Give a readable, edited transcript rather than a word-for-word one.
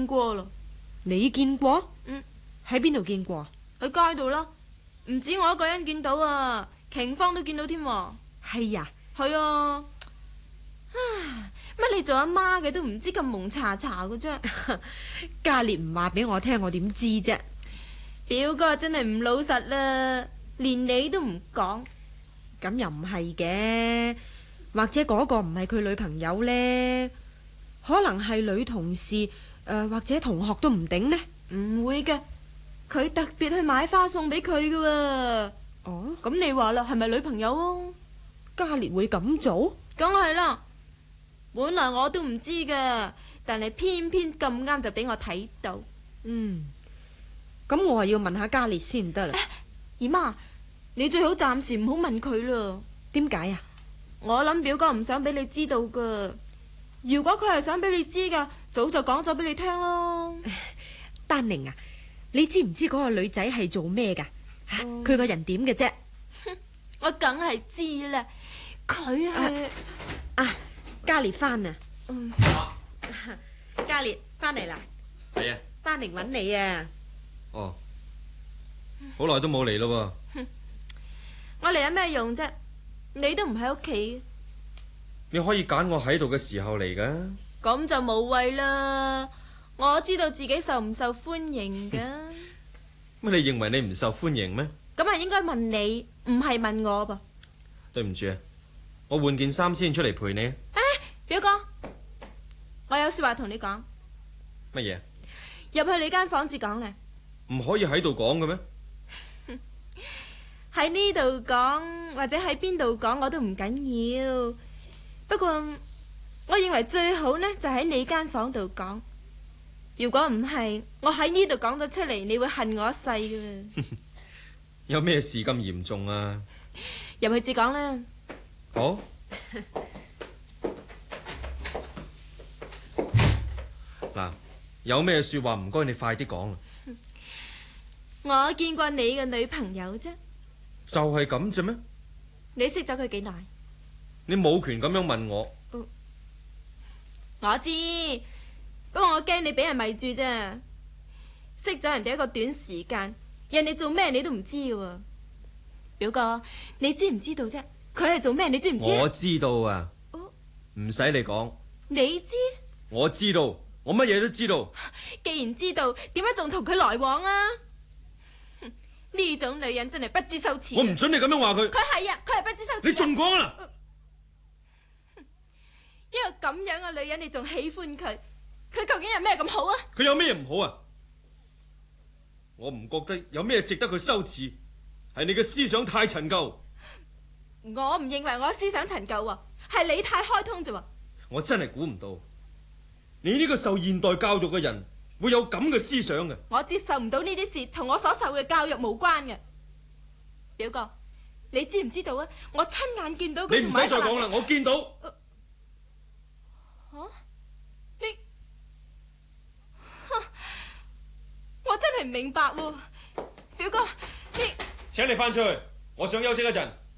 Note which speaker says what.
Speaker 1: 過咯。
Speaker 2: 你見過？
Speaker 1: 嗯，
Speaker 2: 喺邊度見過？
Speaker 1: 喺街度啦，唔止我一個人見到啊，警方都見到添。
Speaker 2: 係呀，
Speaker 1: 係啊。乜你做阿媽嘅都唔知咁蒙查查嘅啫？
Speaker 2: 嘉烈唔話俾我聽，我點知啫？
Speaker 1: 表哥真係唔老實啦，連你都唔講。
Speaker 2: 咁又唔係嘅，或者嗰個唔係佢女朋友呢？可能係女同事，或者同學都唔定呢？
Speaker 1: 唔會嘅，佢特別去買花送俾佢嘅喎。
Speaker 2: 哦，
Speaker 1: 咁你話啦，係咪女朋友啊？
Speaker 2: 嘉烈會咁做？
Speaker 1: 梗係啦，本來我都唔知㗎，但係偏偏咁啱就俾我睇到。
Speaker 2: 咁我係要問下嘉烈先得啦。
Speaker 1: 姨媽，你最好暫時唔好問佢啦。
Speaker 2: 點解啊？
Speaker 1: 我諗表哥唔想俾你知道㗎。如果佢係想俾你知㗎，早就講咗俾你聽咯。
Speaker 2: 丹寧啊，你知唔知嗰個女仔係做咩㗎？佢個人點嘅啫？
Speaker 1: 我梗係知啦，佢係
Speaker 2: 嘉烈翻啊！嘉烈翻嚟啦。
Speaker 3: 係啊，
Speaker 2: 丹寧揾你啊！
Speaker 3: 哦，好耐都冇嚟咯喎。
Speaker 1: 我嚟有咩用啫？你都唔喺屋企。
Speaker 3: 你可以揀我喺度嘅時候嚟㗎。
Speaker 1: 咁就無謂啦。我知道自己受唔受歡迎㗎。
Speaker 3: 乜你認為你唔受歡迎咩？
Speaker 1: 咁係應該問你，唔係問我噃。
Speaker 3: 對唔住啊，我換件衫先出嚟陪你。
Speaker 1: 表哥，我有說話同你講。
Speaker 3: 乜嘢？
Speaker 1: 入去你間房至講咧。
Speaker 3: 唔可以喺度講嘅咩？
Speaker 1: 喺呢度講或者喺邊度講我都唔緊要，不過我認為最好呢就喺你間房度講。如果唔係，我喺呢度講咗出嚟，你會恨我一世㗎。
Speaker 3: 有咩事咁嚴重啊？
Speaker 1: 入去至講啦。
Speaker 3: 好。嗱，有咩說話唔該你快啲講。
Speaker 1: 我見過你嘅女朋友啫。
Speaker 3: 就係咁啫咩？
Speaker 1: 你識咗佢幾耐？
Speaker 3: 你冇權咁樣問我。
Speaker 1: 我知，不過我驚你俾人迷住啫。識咗人哋一個短時間，人哋做咩你都唔知喎。表哥，你知唔知道啫？佢係做咩？你知唔知？
Speaker 3: 我知道啊。唔使你講。
Speaker 1: 你知？
Speaker 3: 我知道，我乜嘢都知道。
Speaker 1: 既然知道，點解仲同佢來往啊？呢種女人真係不知羞恥。
Speaker 3: 我唔准你咁樣話佢。
Speaker 1: 佢係啊，佢係不知羞恥。
Speaker 3: 你仲講啦？
Speaker 1: 一個咁樣嘅女人，你仲喜歡佢？佢究竟有咩咁好啊？
Speaker 3: 佢有咩唔好啊？我唔覺得有咩值得佢羞恥，係你嘅思想太陳舊。
Speaker 1: 我唔認為我思想陳舊啊，係你太開通啫。
Speaker 3: 我真係估唔到，你呢個受現代教育嘅人會有咁嘅思想嘅。
Speaker 1: 我接受唔到呢啲事，同我所受嘅教育無關嘅。表哥，你知唔知道啊？我親眼見到佢。
Speaker 3: 你唔使再講啦，我見到。
Speaker 1: 你，我真係唔明白喎。表哥，你，
Speaker 3: 請你翻出去，我想休息一陣。